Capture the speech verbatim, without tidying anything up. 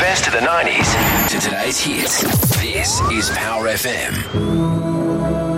best of the nineties to today's hits. This is Power F M.